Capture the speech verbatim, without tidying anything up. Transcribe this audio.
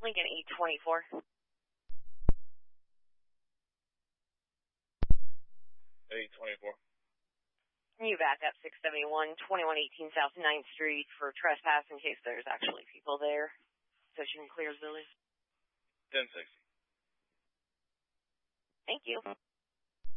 Lincoln eight twenty-four. eight twenty-four. You back up six seventy-one, twenty-one eighteen South ninth Street for trespass in case there's actually people there, so she can clear the building. ten sixty. Thank you.